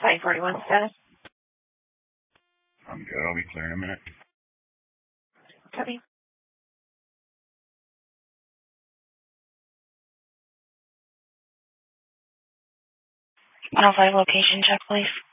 Site 41 status. I'm good. I'll be clear in a minute. Copy. 105 location check, please.